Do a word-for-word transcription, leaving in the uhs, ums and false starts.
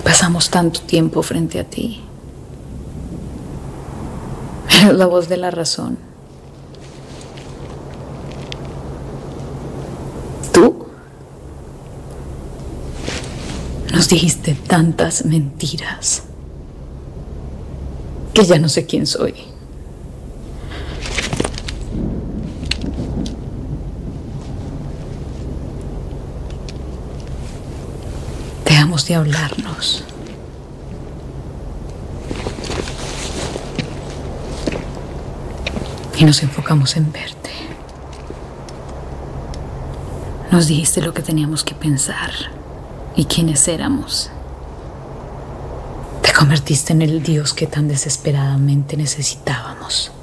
Pasamos tanto tiempo frente a ti. Eres la voz de la razón. Tú nos dijiste tantas mentiras que ya no sé quién soy. Dejamos de hablarnos. Y nos enfocamos en verte. Nos dijiste lo que teníamos que pensar y quiénes éramos. Te convertiste en el Dios que tan desesperadamente necesitábamos.